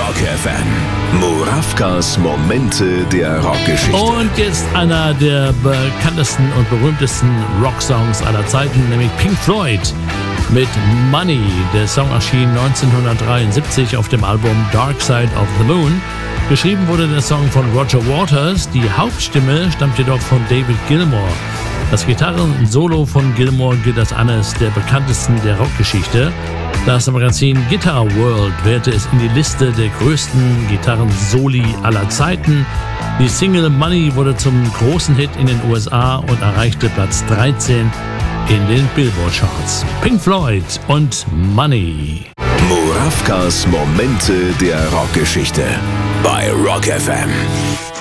Rock FM. Murawkas Momente der Rockgeschichte. Und jetzt einer der bekanntesten und berühmtesten Rocksongs aller Zeiten, nämlich Pink Floyd mit Money. Der Song erschien 1973 auf dem Album Dark Side of the Moon. Geschrieben wurde der Song von Roger Waters. Die Hauptstimme stammt jedoch von David Gilmour. Das Gitarren-Solo von Gilmour gilt als eines der bekanntesten der Rockgeschichte. Das Magazin Guitar World wählte es in die Liste der größten Gitarren-Soli aller Zeiten. Die Single Money wurde zum großen Hit in den USA und erreichte Platz 13 in den Billboard-Charts. Pink Floyd und Money. Murawkas Momente der Rockgeschichte bei Rock FM.